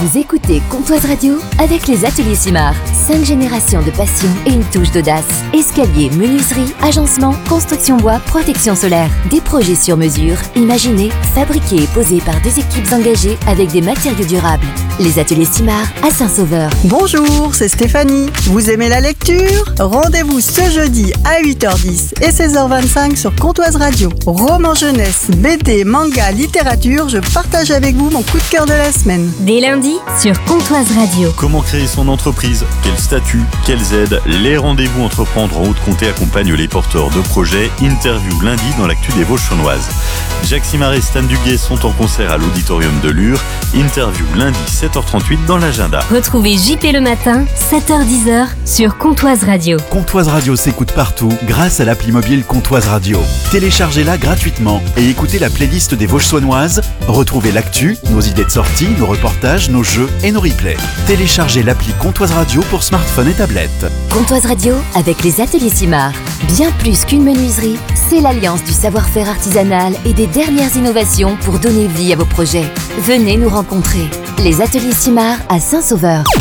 Vous écoutez Comtoise Radio avec les ateliers Simard. 5 générations de passion et une touche d'audace. Escalier, menuiserie, agencement, construction bois, protection solaire. Des projets sur mesure, imaginés, fabriqués et posés par des équipes engagées avec des matériaux durables. Les ateliers Simard à Saint-Sauveur. Bonjour, c'est Stéphanie. Vous aimez la lecture ? Rendez-vous ce jeudi à 8h10 et 16h25 sur Comtoise Radio. Roman jeunesse, BD, manga, littérature, je partage avec vous mon coup de cœur de la semaine. Dès lundi sur Comtoise Radio. Comment créer son entreprise ? Quel statut ? Quelles aides ? Les rendez-vous entreprendre en Haute-Comté accompagnent les porteurs de projets. Interview lundi dans l'actu des Vosges-Chaunoises. Jacques Simard et Stan Duguay sont en concert à l'Auditorium de Lure. Interview lundi 7h38 dans l'agenda. Retrouvez JP le matin, 7h-10h sur Comtoise Radio. Comtoise Radio s'écoute partout grâce à l'appli mobile Comtoise Radio. Téléchargez-la gratuitement et écoutez la playlist des Vosges-Saunoises. Retrouvez l'actu, nos idées de sortie, nos reportages, nos jeux et nos replays. Téléchargez l'appli Comtoise Radio pour smartphone et tablette. Comtoise Radio avec les ateliers Simard. Bien plus qu'une menuiserie, c'est l'alliance du savoir-faire artisanal et des dernières innovations pour donner vie à vos projets. Venez nous rencontrer. Les ateliers Simard à Saint-Sauveur.